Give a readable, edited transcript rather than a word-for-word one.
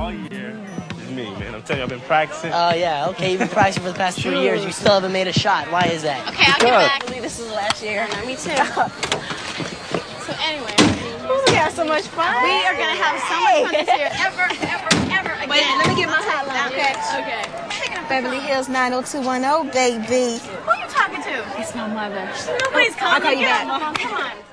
all year is me, man. I'm telling you, I've been practicing. Oh, yeah, okay. You've been practicing for the past 3 years. You still haven't made a shot. Why is that? Okay, I'll get back. I believe this is the last year. Me too. So anyway. We had so much fun. We are going to have so much fun this year. Ever again. Wait, let me get my hotline. Okay. Beverly Hills 90210, baby. Who are you talking to? It's my mother. Nobody's calling I'll call you back. Come on.